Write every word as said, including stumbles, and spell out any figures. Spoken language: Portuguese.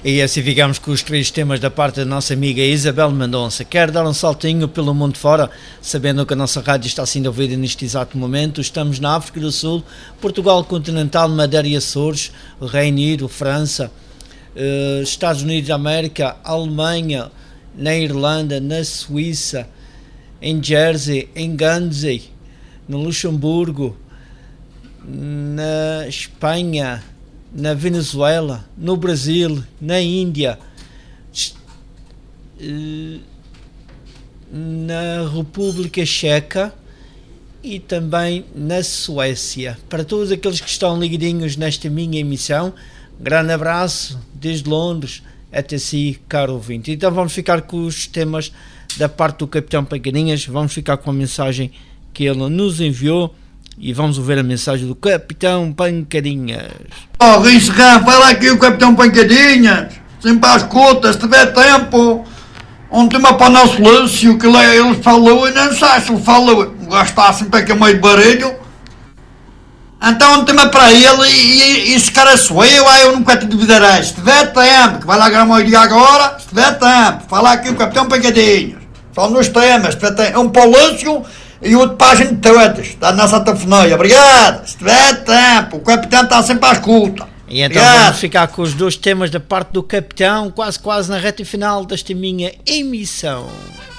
E assim ficamos com os três temas da parte da nossa amiga Isabel Mendonça. Quer dar um saltinho pelo mundo fora, sabendo que a nossa rádio está sendo ouvida neste exato momento. Estamos na África do Sul, Portugal continental, Madeira e Açores, Reino Unido, França, eh, Estados Unidos da América, Alemanha, na Irlanda, na Suíça, em Jersey, em Guernsey, no Luxemburgo, na Espanha, na Venezuela, no Brasil, na Índia, na República Checa e também na Suécia. Para todos aqueles que estão ligadinhos nesta minha emissão, grande abraço desde Londres até si, caro ouvinte. Então vamos ficar com os temas da parte do Capitão Pancadinhas, vamos ficar com a mensagem que ele nos enviou e vamos ouvir a mensagem do Capitão Pancadinhas. Oh, Rincerrão, fala aqui o Capitão Pancadinhas, sempre às escuta, se tiver tempo. Ontem uma para o nosso Lúcio, que ele falou e não sei se ele falou, o gajo está sempre aqui a meio de barulho. Então ontem uma para ele e, e, e esse cara sou eu, aí eu nunca te duvidarei. Se tiver tempo, que vai lá gravar dia agora, se tiver tempo, fala aqui o Capitão Pancadinhas. Só nos temas, se tiver tempo, um para o Lúcio e outro para a gente todas, da nossa telefonia. Obrigado, se tiver tempo, o Capitão está sempre à escuta. E então Obrigado. Vamos ficar com os dois temas da parte do Capitão, quase quase na reta final desta minha emissão.